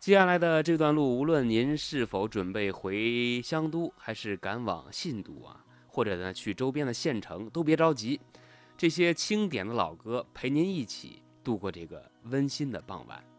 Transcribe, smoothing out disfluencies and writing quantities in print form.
接下来的这段路，无论您是否准备回香都，还是赶往信都啊，或者呢去周边的县城，都别着急，这些经典的老歌陪您一起度过这个温馨的傍晚。